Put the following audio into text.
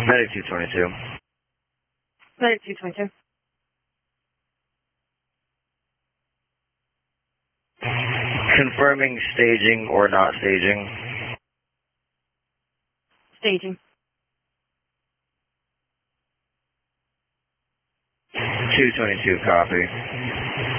Medic 222. Medic 222. Confirming staging or not staging. Staging. 222, copy.